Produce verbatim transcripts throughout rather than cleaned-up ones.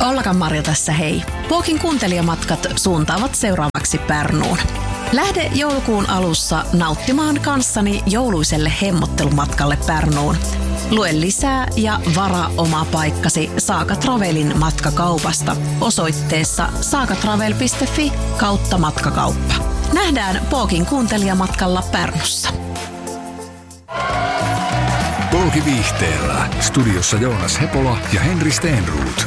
Ollakan Marja tässä hei. Pookin kuuntelijamatkat suuntaavat seuraavaksi Pärnuun. Lähde joulukuun alussa nauttimaan kanssani jouluiselle hemmottelumatkalle Pärnuun. Lue lisää ja varaa oma paikkasi Saaka Travelin matkakaupasta osoitteessa saakatravel piste fi kautta matkakauppa. Nähdään Pookin kuuntelijamatkalla Pärnussa. Pooki viihteellä. Studiossa Joonas Hepola ja Henri Steenruut.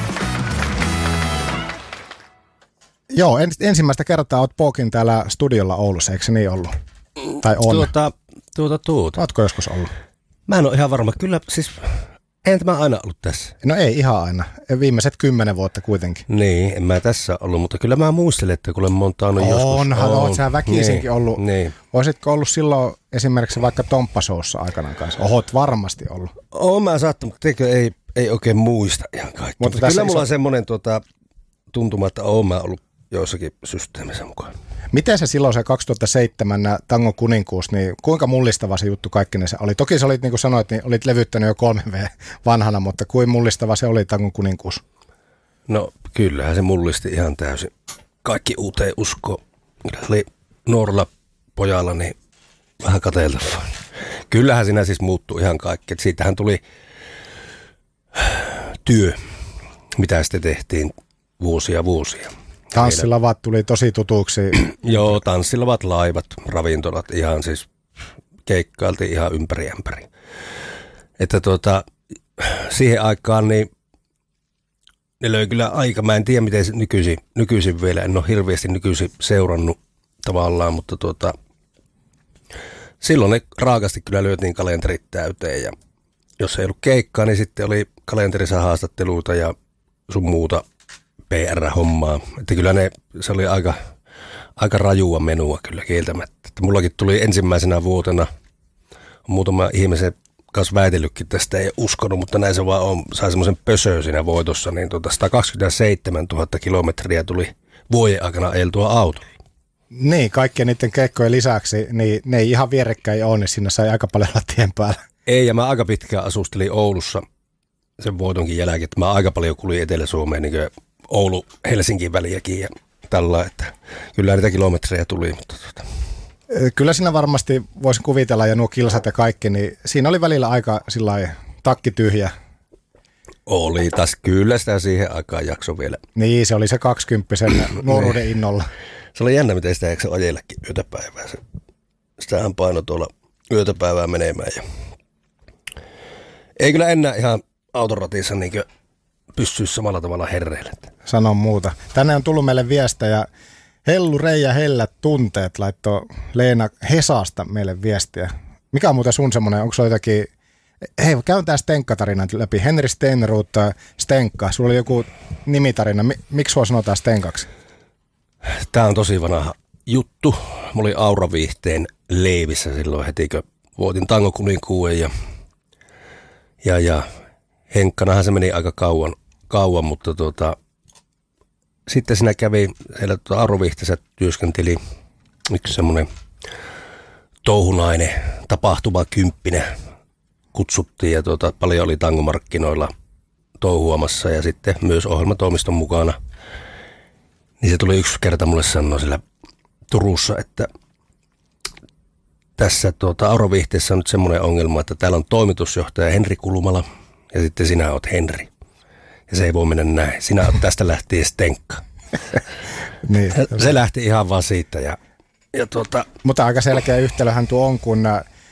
Joo, en, ensimmäistä kertaa olet Pookin täällä studiolla Oulussa, eikö se niin ollut? Tai on? Tuota, tuota, tuota. Oletko joskus ollut? Mä en ole ihan varma. Kyllä, siis en tämä aina ollut tässä. No ei ihan aina. Viimeiset kymmenen vuotta kuitenkin. Niin, en mä tässä ollut, mutta kyllä mä muistelen, että kun olen montaanut joskus. Onhan, oot sä väkisinkin niin, ollut. Niin. Olisitko ollut silloin esimerkiksi vaikka Tomppasoussa aikanaan kanssa? Oot varmasti ollut. Oon mä saattanut, mutta teikö ei, ei oikein muista ihan kaikki. Mutta, mutta kyllä mulla iso... on semmoinen tuota, tuntuma, että oon mä ollut joissakin systeemissä mukaan. Miten se silloin se kaksituhattaseitsemän Tangon kuninkuus, niin kuinka mullistava se juttu kaikkinensa oli? Toki sä olit, niin kuin sanoit, niin olit levyttänyt jo kolme V vanhana, mutta kuin mullistava se oli Tangon kuninkuus? No kyllähän se mullisti ihan täysin. Kaikki uuteen uskoon. Oli nuorella pojalla niin vähän kateeltavaa. Kyllähän siinä siis muuttui ihan kaikki. Et siitähän tuli työ, mitä sitten tehtiin vuosia vuosia. Tanssilavat tuli tosi tutuksi. Joo, tanssilavat, laivat, ravintolat, ihan siis keikkailtiin ihan ympäri ämpäri. Että tuota, siihen aikaan niin ne löi kyllä aika, mä en tiedä miten nykyisin, nykyisin vielä, en ole hirveästi nykyisin seurannut tavallaan, mutta tuota, silloin ne raakasti kyllä lyötiin kalenterit täyteen ja jos ei ollut keikkaa, niin sitten oli kalenterissa haastatteluita ja sun muuta P R-hommaa. Että kyllä ne, se oli aika, aika rajua menua kyllä kieltämättä. Että mullakin tuli ensimmäisenä vuotena, muutama ihmisen kanssa väitellytkin tästä, ei uskonut, mutta näin se vaan on, sai semmoisen pösöön siinä voitossa, niin tuota sata kaksikymmentäseitsemäntuhatta kilometriä tuli vuoden aikana ajeltua autolla. Niin, kaikkien niiden keikkojen lisäksi, niin ne ei ihan vierekkäin ole, niin siinä sai aika paljon olla tien päällä. Ei, ja mä aika pitkään asustelin Oulussa sen voitonkin jälkeen, että mä aika paljon kulin Etelä-Suomeen, niin kuin Oulu-Helsingin väliäkin ja tällä, että kyllä niitä kilometrejä tuli. Mutta tuota. Kyllä siinä varmasti voisin kuvitella ja nuo kilsat ja kaikki, niin siinä oli välillä aika sillai takki tyhjä. Oli taas kyllä sitä siihen aikaan jakso vielä. Niin, se oli se kaksikymppisen nuoruuden innolla. Se oli jännä, miten sitä eikö ajellekin yötäpäivää. Se, sitähän paino tuolla yötäpäivää menemään. Ja ei kyllä enää ihan autoratissa niin pystyisi samalla tavalla herreille. Sano muuta. Tänne on tullut meille viestejä. Hellu Reija Hellät tunteet laittoi Leena Hesasta meille viestiä. Mikä on muuten sun semmoinen, onko se jotakin, hei käyn tää Stenkka-tarinan läpi. Henri Steenruut, Stenkka, sulla oli joku nimitarina. Miksi sua sanotaan Stenkaksi? Tää on tosi vanha juttu. Mulla oli Auraviihteen leivissä silloin heti, kun voitin Tangon kuninkuuden ja, ja, ja Henkkanahan se meni aika kauan, kauan mutta tuota, sitten siinä kävi, siellä tuota Auravihteessä työskenteli yksi semmoinen touhunainen, tapahtuma kymppinen kutsuttiin ja tuota, paljon oli tangomarkkinoilla touhuamassa ja sitten myös ohjelmatoimiston mukana. Niin se tuli yksi kerta mulle sanoa siellä Turussa, että tässä tuota, Auravihteessä on nyt semmoinen ongelma, että täällä on toimitusjohtaja Henri Kulmala ja sitten sinä oot Henri. Ja se ei voi mennä näin. Sinä oot tästä lähtien Stenkka. Niin, se lähti ihan vaan siitä. Ja, ja tuota, mutta aika selkeä yhtälöhän tuo on, kun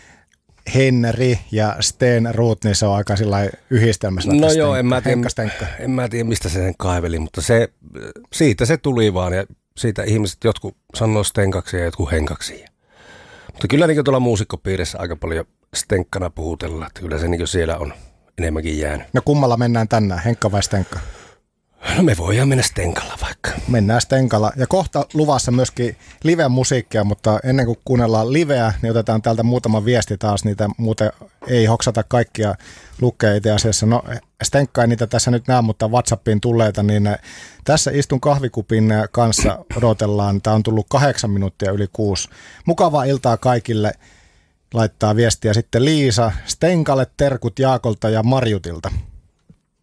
Henri ja Steenruut, niin se on aika sillä yhdistelmässä. No joo, en mä, tiedä, en mä tiedä, mistä se sen kaiveli, mutta se, siitä se tuli vaan. Ja siitä ihmiset jotkut sanoo Stenkaksi ja jotkut Henkaksi. Mutta kyllä niin tuolla muusikkopiirissä aika paljon Stenkkana puhutellaan, että kyllä se niin siellä on enemmänkin jäänyt. No kummalla mennään tänään, Henkka vai Stenkka? No me voidaan mennä Stenkalla vaikka. Mennään Stenkalla. Ja kohta luvassa myöskin live-musiikkia, mutta ennen kuin kuunnellaan liveä, niin otetaan täältä muutama viesti taas. Niitä muuten ei hoksata kaikkia lukea itse asiassa. No Stenkka ei niitä tässä nyt näe, mutta WhatsAppiin tulleita, niin tässä istun kahvikupin kanssa odotellaan. Tämä on tullut kahdeksan minuuttia yli kuusi. Mukavaa iltaa kaikille. Laittaa viestiä sitten Liisa. Stenkalle terkut Jaakolta ja Marjutilta.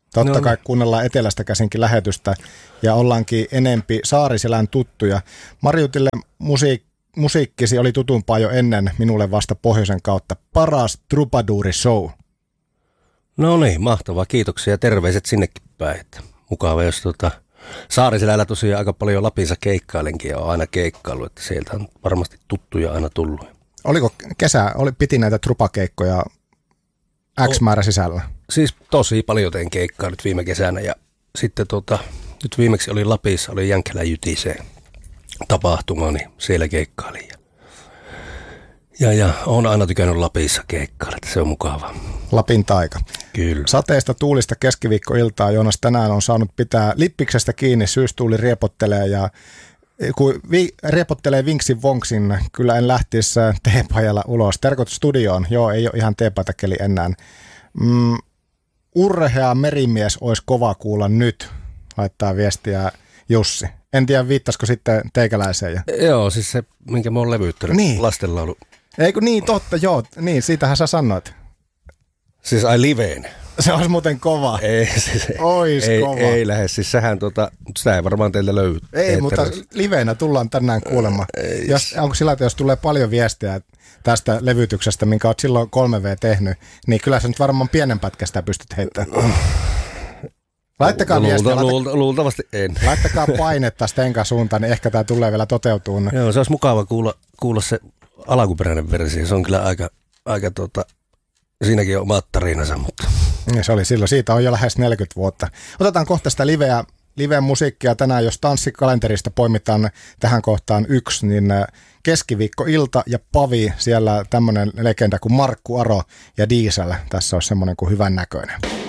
Totta No. kai kuunnellaan etelästä käsinkin lähetystä ja ollaankin enempi Saariselän tuttuja. Marjutille musiik- musiikkisi oli tutumpaa jo ennen, minulle vasta pohjoisen kautta. Paras Troubadouri show. No niin, mahtavaa. Kiitoksia ja terveiset sinnekin päin. Että mukava, jos tota, Saariselällä tosiaan aika paljon Lapissa keikkailenkin ja on aina keikkaillut, että sieltä on varmasti tuttuja aina tullut. Oliko kesä, oli, piti näitä trupakeikkoja X määrä sisällä? Siis tosi paljon tein keikkaa nyt viime kesänä ja sitten tota, nyt viimeksi oli Lapissa, oli Jänkelän Jytiseen tapahtuma, niin siellä keikkailin. Ja, ja, ja olen aina tykännyt Lapissa keikkailla, että se on mukavaa. Lapin taika. Kyllä. Sateista tuulista keskiviikkoiltaa Joonas tänään on saanut pitää lippiksestä kiinni, syystuuli riepottelee ja kun vi- riepottelee vinksin vonksin, kyllä en lähtisi teepajalla ulos. Terkot studioon, joo ei ole ihan teepaitakeli enää. Mm, urhea merimies olisi kova kuulla nyt, laittaa viestiä Jussi. En tiedä viittasiko sitten teikäläiseen. Ja... Joo, siis se, minkä mä oon levyttänyt, Niin. lastenlaulu. Eikö niin, totta, joo, niin, siitähän sä sanoit. Siis ai liveen. Se olisi muuten kova. Ei, siis, Ois ei, kova. ei lähde. Siis sähän tota, sitä ei varmaan teiltä löydy. Ei, mutta liveenä tullaan tänään kuulemaan. Jos, onko sillä, että jos tulee paljon viestiä tästä levytyksestä, minkä olet silloin kolme V tehnyt, niin kyllä sä nyt varmaan pienen pätkästä pystyt heittämään. Laittakaa viestiä, Luulta, laittakaa, luulta, luultavasti en. laittakaa painetta Stenkan suuntaan, niin ehkä tämä tulee vielä toteutumaan. Joo, se olisi mukava kuulla, kuulla se alkuperäinen versio. Se on kyllä aika, aika tota, siinäkin on omat tarinansa, mutta... Ja se oli silloin, siitä on jo lähes neljäkymmentä vuotta. Otetaan kohta sitä liveä, liveä musiikkia tänään, jos tanssikalenterista poimitaan tähän kohtaan yksi, niin keskiviikkoilta ja Pavi, siellä tämmöinen legenda kuin Markku Aro ja Diesel, tässä olisi semmoinen kuin hyvän näköinen.